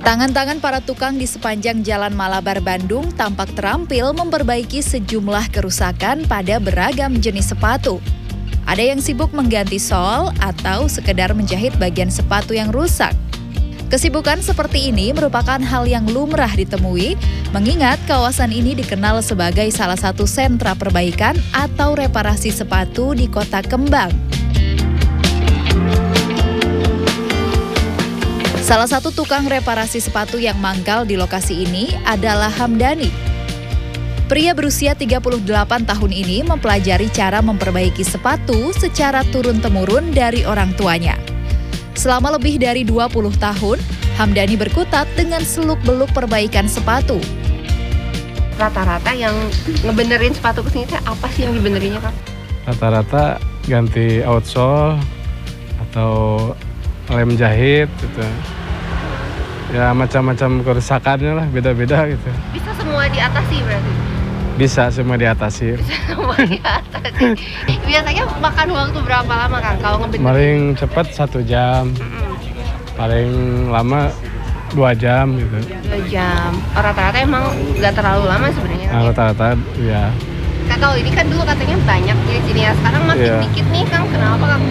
Tangan-tangan para tukang di sepanjang Jalan Malabar, Bandung tampak terampil memperbaiki sejumlah kerusakan pada beragam jenis sepatu. Ada yang sibuk mengganti sol atau sekedar menjahit bagian sepatu yang rusak. Kesibukan seperti ini merupakan hal yang lumrah ditemui, mengingat kawasan ini dikenal sebagai salah satu sentra perbaikan atau reparasi sepatu di Kota Kembang. Salah satu tukang reparasi sepatu yang mangkal di lokasi ini adalah Hamdani. Pria berusia 38 tahun ini mempelajari cara memperbaiki sepatu secara turun-temurun dari orang tuanya. Selama lebih dari 20 tahun, Hamdani berkutat dengan seluk-beluk perbaikan sepatu. Rata-rata yang ngebenerin sepatu kesini apa sih yang dibenerinnya, Kak? Rata-rata ganti outsole atau lem jahit gitu. Ya macam-macam kerusakannya lah, beda-beda gitu. Bisa semua diatasi berarti? Bisa semua diatasi. Bisa semua diatasi. Biasanya makan waktu berapa lama, Kang, kalau ngebenerin? Paling cepat 1 jam. Paling lama 2 jam gitu. 2 jam. Rata-rata emang nggak terlalu lama sebenarnya. Rata-rata ya. Kak, kalau ini kan dulu katanya banyak di sini ya. Sekarang makin dikit nih, Kang. Kenapa, Kang?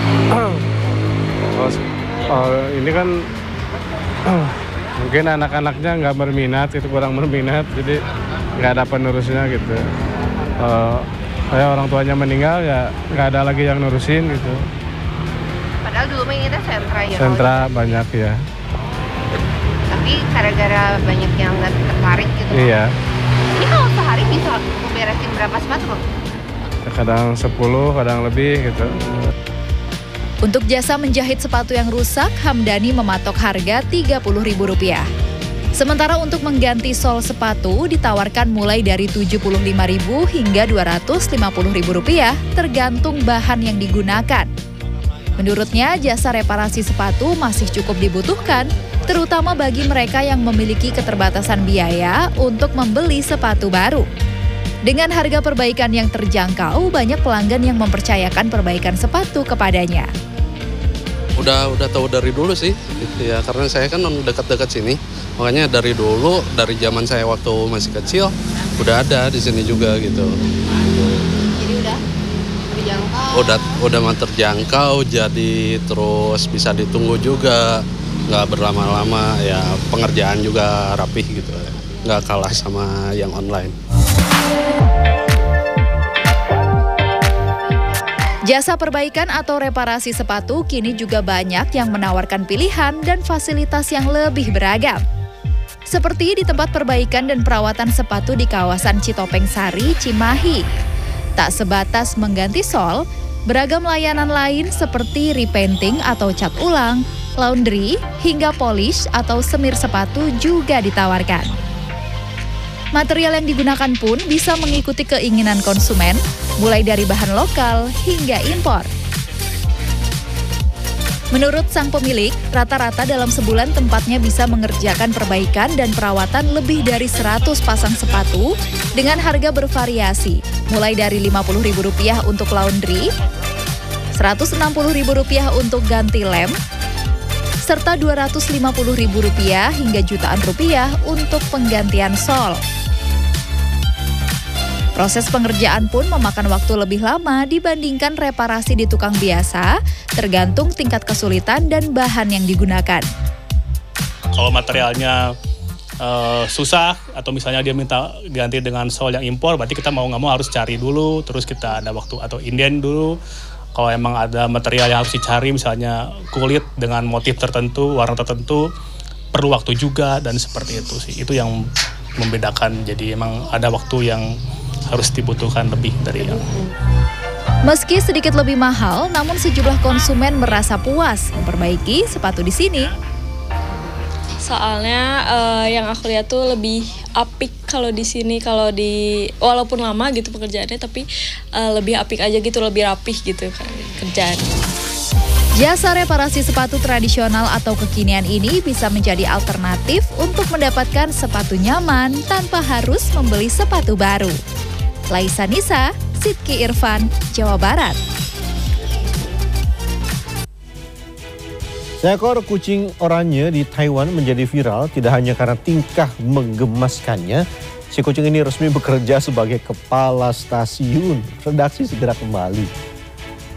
Ini kan mungkin anak-anaknya nggak berminat, itu kurang berminat, jadi nggak ada penerusnya gitu. Saya orang tuanya meninggal ya nggak ada lagi yang nurusin gitu. Padahal dulu ini sentra ya. Sentra banyak ya. Tapi gara-gara banyak yang nggak tertarik gitu. Iya. Ini kalau sehari bisa beresin berapa sepatu, Kang? Kadang 10, kadang lebih gitu. Untuk jasa menjahit sepatu yang rusak, Hamdani mematok harga Rp30.000. Sementara untuk mengganti sol sepatu ditawarkan mulai dari Rp75.000 hingga Rp250.000 tergantung bahan yang digunakan. Menurutnya, jasa reparasi sepatu masih cukup dibutuhkan, terutama bagi mereka yang memiliki keterbatasan biaya untuk membeli sepatu baru. Dengan harga perbaikan yang terjangkau, banyak pelanggan yang mempercayakan perbaikan sepatu kepadanya. Udah tahu dari dulu sih, gitu ya, karena saya kan dekat-dekat sini, makanya dari dulu, dari zaman saya waktu masih kecil, udah ada di sini juga gitu. Jadi udah terjangkau. Udah terjangkau, jadi terus bisa ditunggu juga, nggak berlama-lama, ya pengerjaan juga rapih gitu, nggak kalah sama yang online. Jasa perbaikan atau reparasi sepatu kini juga banyak yang menawarkan pilihan dan fasilitas yang lebih beragam. Seperti di tempat perbaikan dan perawatan sepatu di kawasan Citopeng Sari, Cimahi. Tak sebatas mengganti sol, beragam layanan lain seperti repainting atau cat ulang, laundry, hingga polish atau semir sepatu juga ditawarkan. Material yang digunakan pun bisa mengikuti keinginan konsumen, mulai dari bahan lokal hingga impor. Menurut sang pemilik, rata-rata dalam sebulan tempatnya bisa mengerjakan perbaikan dan perawatan lebih dari 100 pasang sepatu dengan harga bervariasi, mulai dari Rp50.000 untuk laundry, Rp160.000 untuk ganti lem, serta Rp250.000 hingga jutaan rupiah untuk penggantian sol. Proses pengerjaan pun memakan waktu lebih lama dibandingkan reparasi di tukang biasa, tergantung tingkat kesulitan dan bahan yang digunakan. Kalau materialnya susah atau misalnya dia minta ganti dengan sol yang impor, berarti kita mau nggak mau harus cari dulu, terus kita ada waktu atau inden dulu. Kalau emang ada material yang harus dicari, misalnya kulit dengan motif tertentu, warna tertentu, perlu waktu juga, dan seperti itu sih. Itu yang membedakan, jadi emang ada waktu yang harus dibutuhkan lebih dari yang. Meski sedikit lebih mahal, namun sejumlah konsumen merasa puas memperbaiki sepatu di sini. Soalnya yang aku lihat tuh lebih apik kalau di sini, walaupun lama gitu pekerjaannya, tapi lebih apik aja gitu, lebih rapih gitu kerjaan. Jasa reparasi sepatu tradisional atau kekinian ini bisa menjadi alternatif untuk mendapatkan sepatu nyaman tanpa harus membeli sepatu baru. Laisa Nisa, Sidki Irfan, Jawa Barat. Seekor kucing oranye di Taiwan menjadi viral tidak hanya karena tingkah menggemaskannya. Si kucing ini resmi bekerja sebagai kepala stasiun. Redaksi segera kembali.